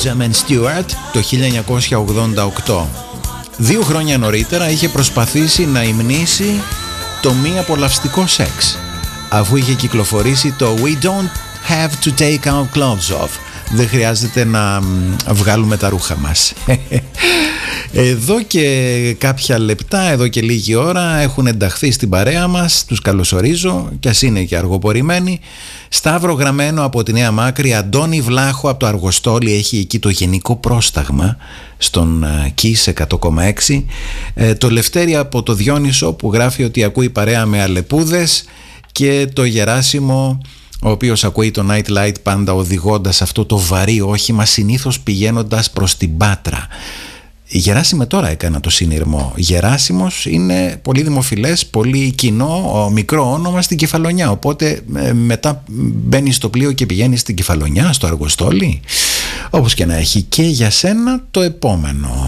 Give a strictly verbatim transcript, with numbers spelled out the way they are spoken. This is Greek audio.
Benjamin Stewart το χίλια εννιακόσια ογδόντα οκτώ. Δύο χρόνια νωρίτερα είχε προσπαθήσει να υμνήσει το μη απολαυστικό σεξ, αφού είχε κυκλοφορήσει το We don't have to take our clothes off. Δεν χρειάζεται να βγάλουμε τα ρούχα μας. Εδώ και κάποια λεπτά, εδώ και λίγη ώρα έχουν ενταχθεί στην παρέα μας. Τους καλωσορίζω, κι ας είναι και αργοπορημένοι. Σταύρο Γραμμένο από τη Νέα Μάκρη, Αντώνη Βλάχο από το Αργοστόλι, έχει εκεί το γενικό πρόσταγμα στον Kiss εκατό κόμμα έξι. ε, Το Λευτέρη από το Διόνυσο που γράφει ότι ακούει παρέα με αλεπούδες, και το Γεράσιμο ο οποίος ακούει το Night Light πάντα οδηγώντας αυτό το βαρύ όχημα, συνήθως πηγαίνοντας προς την Πάτρα. Γεράσιμε, τώρα έκανα το συνειρμό. Γεράσιμος είναι πολύ δημοφιλές, πολύ κοινό, μικρό όνομα στην Κεφαλονιά. Οπότε ε, μετά μπαίνει στο πλοίο και πηγαίνει στην Κεφαλονιά, στο Αργοστόλι. Όπως και να έχει. Και για σένα το επόμενο.